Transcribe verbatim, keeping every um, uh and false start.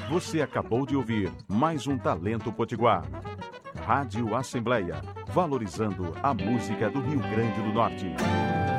Você acabou de ouvir mais um Talento Potiguar. Rádio Assembleia, valorizando a música do Rio Grande do Norte.